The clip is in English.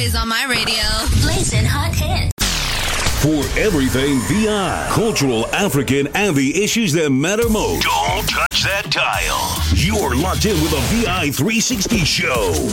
always on my radio. Blazing Hot Hits. For everything VI, cultural, African, and the issues that matter most. Don't touch that dial. You're locked in with a VI 360 show.